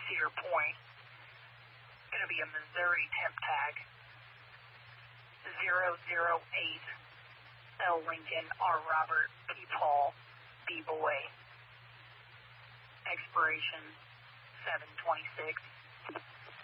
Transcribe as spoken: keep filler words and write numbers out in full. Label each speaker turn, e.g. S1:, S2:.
S1: Cedar Point. Going to be a Missouri temp tag. zero zero eight L Lincoln R Robert P Paul B Boy. Expiration seven twenty-six.